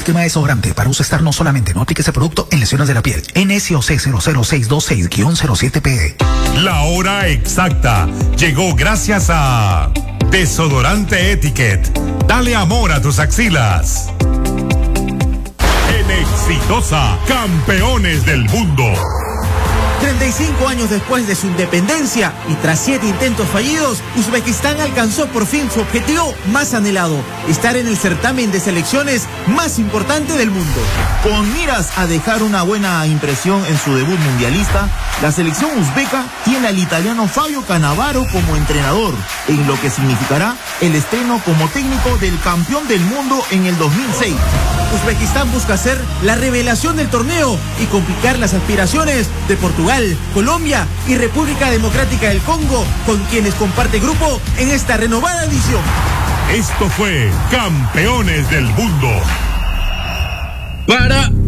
sistema desodorante para uso externo solamente. No aplique ese producto en lesiones de la piel. NSOC 00626-07PE. La hora exacta llegó gracias a Desodorante Etiquette. Dale amor a tus axilas. En Exitosa, campeones del mundo. 35 años después de su independencia y tras 7 intentos fallidos, Uzbekistán alcanzó por fin su objetivo más anhelado, estar en el certamen de selecciones más importante del mundo. Con miras a dejar una buena impresión en su debut mundialista, la selección uzbeca tiene al italiano Fabio Cannavaro como entrenador, en lo que significará el estreno como técnico del campeón del mundo en el 2006. Uzbekistán busca ser la revelación del torneo y complicar las aspiraciones de Portugal, Colombia y República Democrática del Congo, con quienes comparte grupo en esta renovada edición. Esto fue Campeones del Mundo. Para